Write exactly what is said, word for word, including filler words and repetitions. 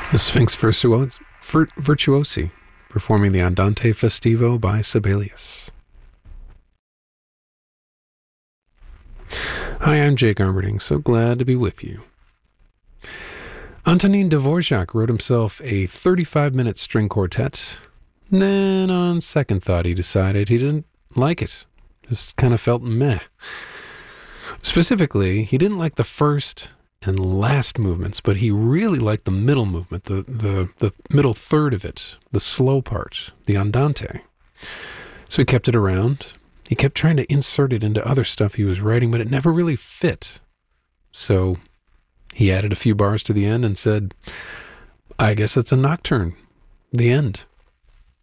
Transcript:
The Sphinx Virtuosi, Virtuosi, performing the Andante Festivo by Sibelius. Hi, I'm Jake Armerding, so glad to be with you. Antonin Dvorak wrote himself a thirty-five minute string quartet. Then, on second thought, he decided he didn't like it. Just kind of felt meh. Specifically, he didn't like the first and last movements, but he really liked the middle movement, the, the, the middle third of it, the slow part, the Andante. So he kept it around. He kept trying to insert it into other stuff he was writing, but it never really fit. So he added a few bars to the end and said, I guess it's a nocturne. The end.